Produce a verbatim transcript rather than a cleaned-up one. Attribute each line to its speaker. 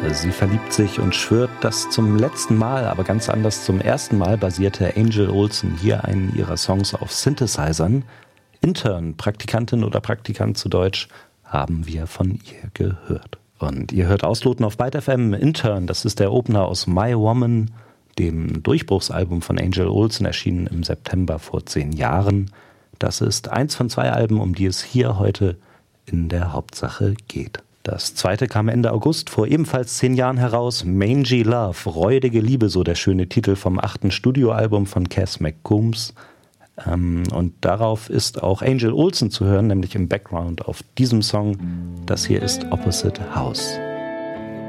Speaker 1: Sie verliebt sich und schwört, dass zum letzten Mal, aber ganz anders zum ersten Mal basierte Angel Olsen hier einen ihrer Songs auf Synthesizern. Intern, Praktikantin oder Praktikant zu Deutsch, haben wir von ihr gehört. Und ihr hört Ausloten auf Byte F M. Intern, das ist der Opener aus My Woman, dem Durchbruchsalbum von Angel Olsen, erschienen im September vor zehn Jahren. Das ist eins von zwei Alben, um die es hier heute in der Hauptsache geht. Das zweite kam Ende August vor ebenfalls zehn Jahren heraus, Mangy Love, räudige Liebe, so der schöne Titel vom achten Studioalbum von Cass McCombs. Ähm, und darauf ist auch Angel Olsen zu hören, nämlich im Background auf diesem Song. Das hier ist Opposite House.